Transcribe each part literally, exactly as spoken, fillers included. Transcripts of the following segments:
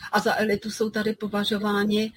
a za elitu jsou tady považováni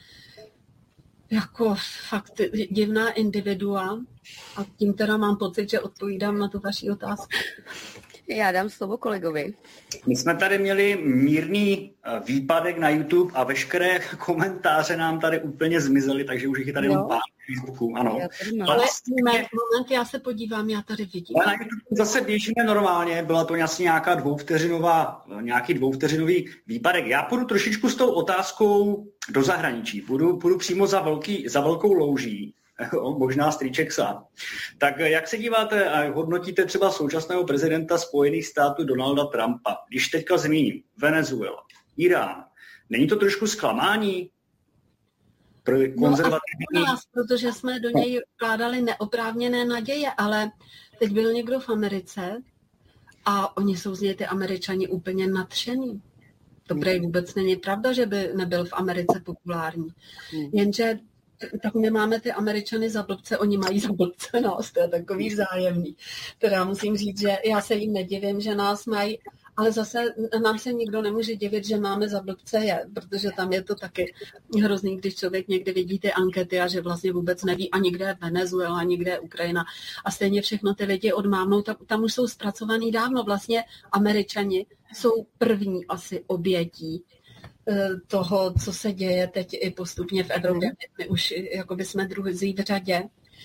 jako fakt divná individua a tím teda mám pocit, že odpovídám na tu vaši otázku. Já dám slovo kolegovi. My jsme tady měli mírný výpadek na YouTube a veškeré komentáře nám tady úplně zmizely, takže už jich je tady jenom pár na Facebooku. Ano. Ale moment, moment, já se podívám, já tady vidím. Ale na YouTube zase běžíme normálně, byla to asi nějaká dvouvteřinová, nějaký dvouvteřinový výpadek. Já půjdu trošičku s tou otázkou do zahraničí. Půjdu, půjdu přímo za, velký, za velkou louží. Možná strýček sám. Tak jak se díváte a hodnotíte třeba současného prezidenta Spojených států Donalda Trumpa, když teďka zmíním Venezuela, Irán, není to trošku zklamání pro konzervativní? No nás, protože jsme do něj vkládali neoprávněné naděje, ale teď byl někdo v Americe a oni jsou z něj ty Američani úplně nadšení. To prej vůbec není pravda, že by nebyl v Americe populární. Jenže tak my máme ty Američany za blbce, oni mají za blbce nás, to je takový vzájemný. Teda musím říct, že já se jim nedivím, že nás mají, ale zase nám se nikdo nemůže divit, že máme za blbce je, protože tam je to taky hrozný, když člověk někdy vidí ty ankety a že vlastně vůbec neví ani kde je Venezuela, ani kde je Ukrajina a stejně všechno ty lidi odmávnou, tak tam už jsou zpracovaný dávno. Vlastně Američani jsou první asi obětí toho, co se děje teď i postupně v Evropě. My už jakoby jsme druhý v řadě.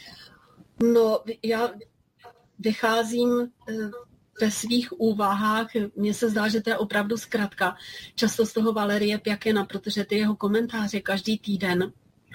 No, já vycházím ve svých úvahách, mně se zdá, že to je opravdu zkratka, často z toho Valerie Pjakina, protože ty jeho komentáře každý týden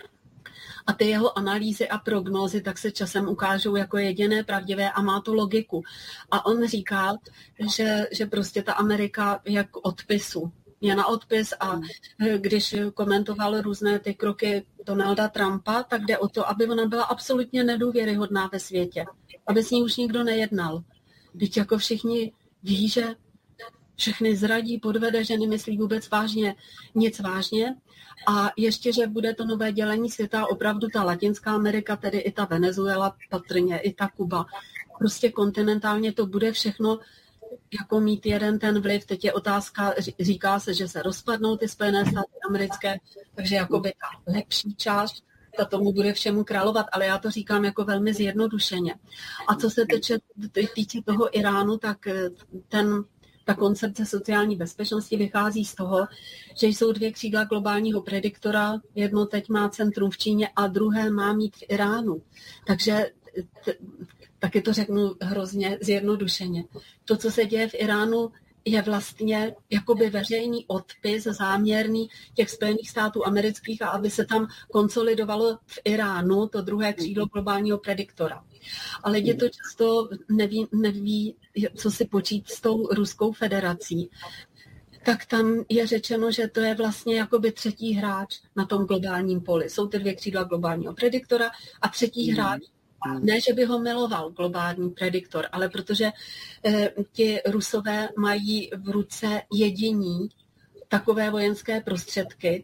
a ty jeho analýzy a prognózy tak se časem ukážou jako jediné pravdivé a má to logiku. A on říká, že, že prostě ta Amerika je k odpisu. Je na odpis a když komentoval různé ty kroky Donalda Trumpa, tak jde o to, aby ona byla absolutně nedůvěryhodná ve světě. Aby s ní už nikdo nejednal. Vždyť jako všichni ví, že všechny zradí, podvede, že nemyslí vůbec vážně, nic vážně. A ještě, že bude to nové dělení světa, opravdu ta Latinská Amerika, tedy i ta Venezuela, patrně i ta Kuba. Prostě kontinentálně to bude všechno jako mít jeden ten vliv. Teď je otázka, říká se, že se rozpadnou ty Spojené státy americké, takže jakoby ta lepší část, ta tomu bude všemu královat, ale já to říkám jako velmi zjednodušeně. A co se týče, týče toho Iránu, tak ten, ta koncepce sociální bezpečnosti vychází z toho, že jsou dvě křídla globálního prediktora, jedno teď má centrum v Číně a druhé má mít v Iránu. Takže t- taky to řeknu hrozně zjednodušeně. To, co se děje v Iránu, je vlastně jakoby veřejný odpis záměrný těch Spojených států amerických a aby se tam konsolidovalo v Iránu to druhé křídlo globálního prediktora. A lidi to často neví, neví, co si počít s tou Ruskou federací. Tak tam je řečeno, že to je vlastně jakoby třetí hráč na tom globálním poli. Jsou ty dvě křídla globálního prediktora a třetí hráč. Ne, že by ho miloval globální prediktor, ale protože eh, ti Rusové mají v ruce jediní takové vojenské prostředky,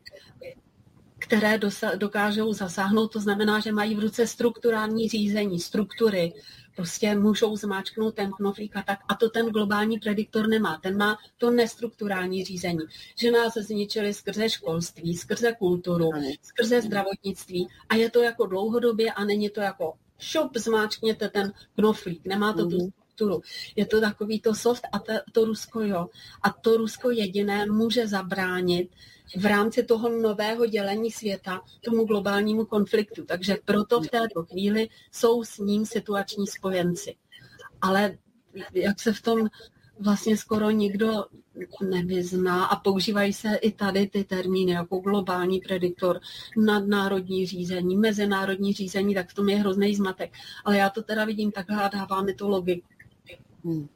které dosa- dokážou zasáhnout, to znamená, že mají v ruce strukturální řízení, struktury, prostě můžou zmáčknout ten knoflík a tak. A to ten globální prediktor nemá. Ten má to nestrukturální řízení. Že nás zničili skrze školství, skrze kulturu, skrze zdravotnictví a je to jako dlouhodobě a není to jako šup, zmáčkněte ten knoflík, nemá to tu strukturu. Je to takový to soft a to, to Rusko jo. A to Rusko jediné může zabránit v rámci toho nového dělení světa tomu globálnímu konfliktu. Takže proto v této chvíli jsou s ním situační spojenci. Ale jak se v tom vlastně skoro nikdo nevyzná a používají se i tady ty termíny jako globální prediktor, nadnárodní řízení, mezinárodní řízení, tak v tom je hrozný zmatek. Ale já to teda vidím takhle a dává mi to logiku. Hmm.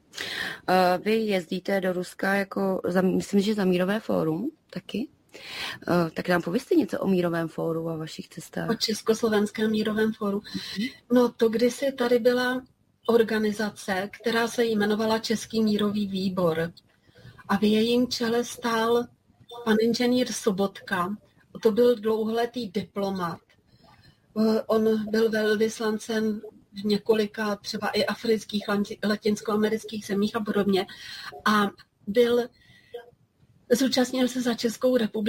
Vy jezdíte do Ruska jako, za, myslím, že za Mírové fórum taky? Uh, tak nám povězte něco o Mírovém fóru a vašich cestách. O Československém Mírovém fóru. No to kdysi tady byla organizace, která se jmenovala Český mírový výbor. A v jejím čele stál pan inženýr Sobotka. To byl dlouholetý diplomat. On byl velvyslancem v několika třeba i afrických, latinskoamerických zemích a podobně. A byl, zúčastnil se za Českou republiku